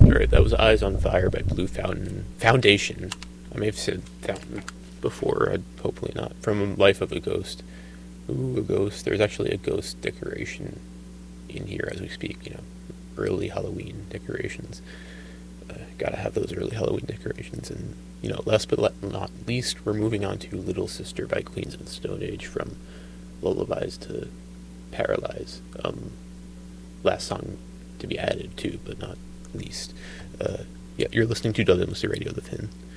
Alright, that was Eyes on Fire by Blue Foundation. I may have said Fountain before, hopefully not. From Life of a Ghost. Ooh, a ghost. There's actually a ghost decoration in here as we speak, early Halloween decorations. Gotta have those early Halloween decorations. And, last but not least, we're moving on to Little Sister by Queens of the Stone Age, from Lullabies to Paralyze. Last song to be added to, but not least. You're listening to WMC Radio, The Pin.